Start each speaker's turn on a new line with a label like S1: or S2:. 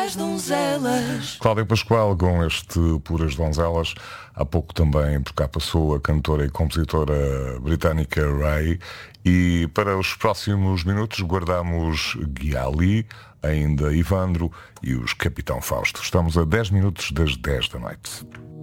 S1: Puras Donzelas.
S2: Cláudia Pascoal com este Puras Donzelas. Há pouco também por cá passou a cantora e compositora britânica Ray. E para os próximos minutos guardamos Guiali, ainda Ivandro e os Capitão Fausto. Estamos a 10 minutos das 10 da noite.